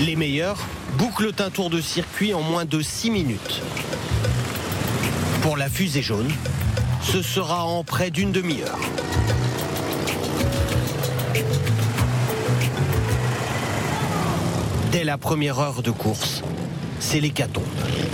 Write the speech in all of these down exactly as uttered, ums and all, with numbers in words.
Les meilleurs bouclent un tour de circuit en moins de six minutes. Pour la fusée jaune, ce sera en près d'une demi-heure. Dès la première heure de course, c'est l'hécatombe.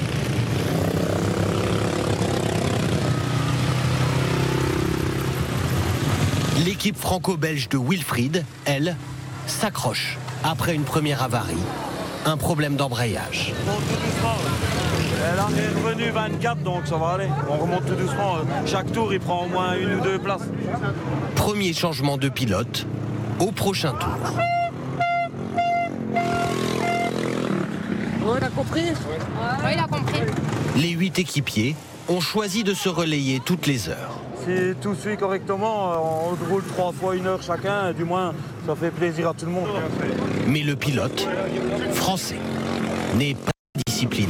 L'équipe franco-belge de Wilfried, elle, s'accroche après une première avarie. Un problème d'embrayage. Là, on est revenu vingt-quatre, donc ça va aller. On remonte tout doucement. Chaque tour, il prend au moins une ou deux places. Premier changement de pilote au prochain tour. Oh, il a compris. Oui, il a compris. Les huit équipiers ont choisi de se relayer toutes les heures. Si tout suit correctement, on roule trois fois une heure chacun, du moins, ça fait plaisir à tout le monde. Mais le pilote, français, n'est pas discipliné.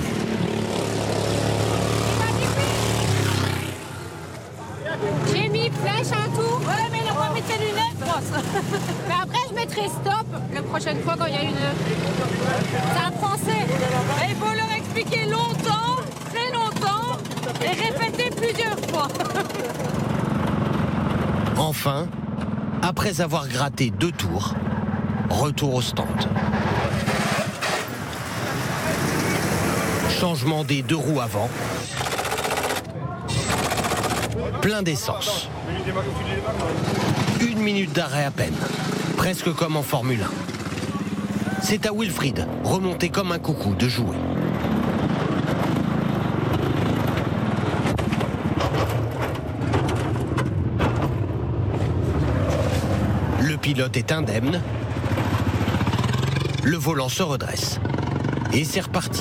J'ai mis flèche un tour. Ouais, mais il n'a pas mis ses lunettes. Mais après, je mettrai stop la prochaine fois quand il y a une. C'est un français. Et il faut leur expliquer longtemps, très longtemps, et répéter plusieurs fois. Enfin, après avoir gratté deux tours, retour au stand. Changement des deux roues avant. Plein d'essence. Une minute d'arrêt à peine. Presque comme en Formule un. C'est à Wilfried, remonté comme un coucou, de jouer. Le pilote est indemne. Le volant se redresse. Et c'est reparti.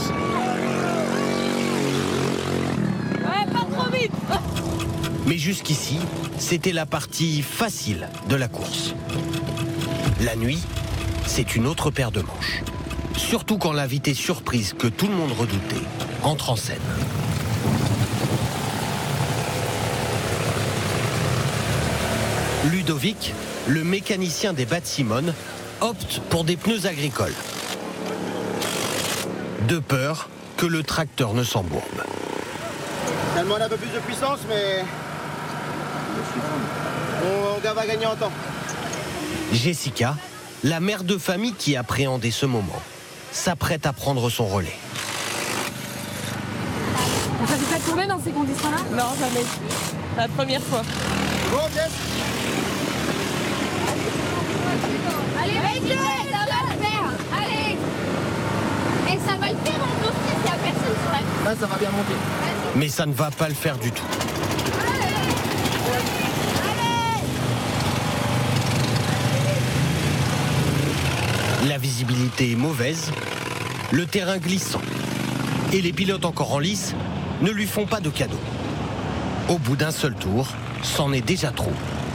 Ouais, pas trop vite. Mais jusqu'ici, c'était la partie facile de la course. La nuit, c'est une autre paire de manches. Surtout quand l'invité surprise que tout le monde redoutait entre en scène. Ludovic, le mécanicien des Bat-Simone, opte pour des pneus agricoles. De peur que le tracteur ne s'embourbe. Ça demande un peu plus de puissance, mais on va gagner en temps. Jessica, la mère de famille qui appréhendait ce moment, s'apprête à prendre son relais. Ça vous fait tourner dans ces conditions-là? Non, jamais. La première fois. Bon, Jess. Allez, vas-y, ça va le faire. Allez. Et ça va le faire en plus s'il n'y a personne sur la... Là, ça va bien monter. Mais ça ne va pas le faire du tout. La visibilité est mauvaise, le terrain glissant. Et les pilotes encore en lice ne lui font pas de cadeau. Au bout d'un seul tour, c'en est déjà trop.